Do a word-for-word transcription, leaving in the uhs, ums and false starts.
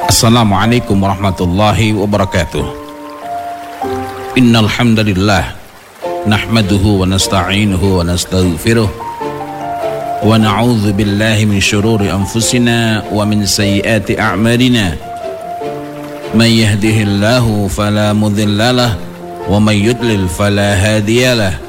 Assalamualaikum warahmatullahi wabarakatuh. Innal hamdalillah nahmaduhu wa nasta'inuhu wa nastaghfiruh wa na'udzu billahi min syururi anfusina wa min sayyiati a'malina. May yahdihillahu fala mudhillalah wa may yudlil fala hadiyalah.